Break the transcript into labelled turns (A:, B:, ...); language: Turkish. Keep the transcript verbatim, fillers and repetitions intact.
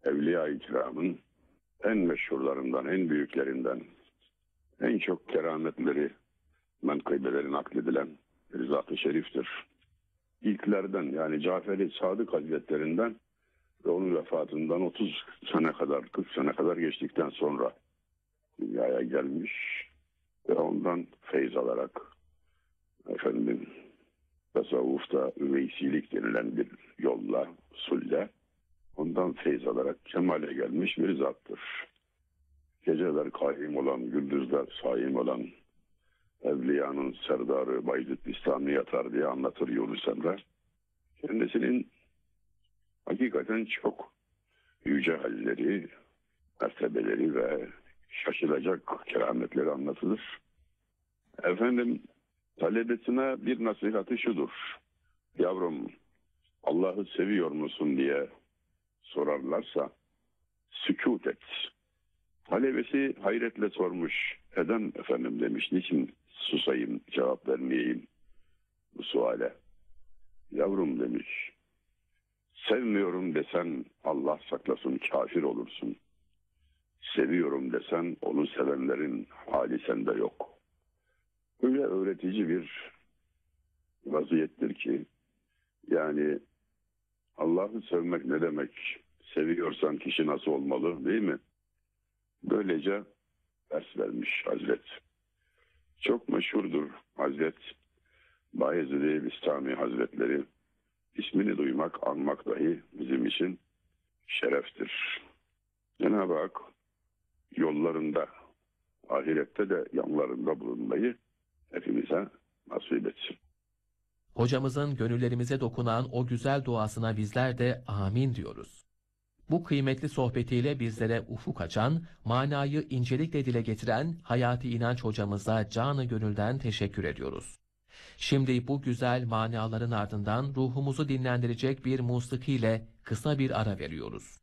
A: Evliya-i Kiram'ın en meşhurlarından, en büyüklerinden, en çok kerametleri, menkıbeleri nakledilen bir zat-ı şeriftir. İlklerden, yani Cafer-i Sadık Hazretlerinden ve onun vefatından otuz sene kadar, kırk sene kadar geçtikten sonra dünyaya gelmiş ve ondan feyz alarak efendim tasavvufta üveysilik denilen bir yolla, usulle ondan feyz alarak kemale gelmiş bir zattır. Geceler kaim olan, gündüzler saim olan Evliyanın serdarı Bayezid Bistami yatar diye anlatır Yunus Emre. Kendisinin hakikaten çok yüce halleri, mertebeleri ve şaşılacak kerametleri anlatılır. Efendim, talebesine bir nasihatı şudur: yavrum, Allah'ı seviyor musun diye sorarlarsa sükût et. Talebesi hayretle sormuş. Neden efendim demiş, niçin susayım, cevap vermeyeyim bu suale? Yavrum demiş, sevmiyorum desen Allah saklasın kafir olursun. Seviyorum desen onu sevenlerin hali sende yok. Öyle öğretici bir vaziyettir ki, yani Allah'ı sevmek ne demek? Seviyorsan kişi nasıl olmalı, değil mi? Böylece ders vermiş Hazret. Çok meşhurdur Hazret Bayezid Bistami Hazretleri. İsmini duymak, anmak dahi bizim için şereftir. Cenab-ı Hak yollarında, ahirette de yanlarında bulunmayı hepimize nasip etsin.
B: Hocamızın gönüllerimize dokunan o güzel duasına bizler de amin diyoruz. Bu kıymetli sohbetiyle bizlere ufuk açan, manayı incelikle dile getiren Hayati İnanç hocamıza canı gönülden teşekkür ediyoruz. Şimdi bu güzel manaların ardından ruhumuzu dinlendirecek bir musikiyle kısa bir ara veriyoruz.